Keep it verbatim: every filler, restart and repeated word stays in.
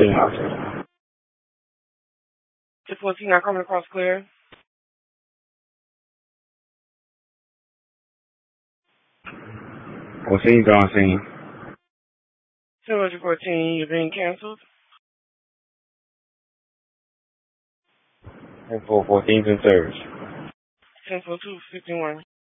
ten fourteen, not coming across clear. fourteen, on scene. ten fourteen, you're being canceled. ten four, fourteen to service. ten four two, fifty-one.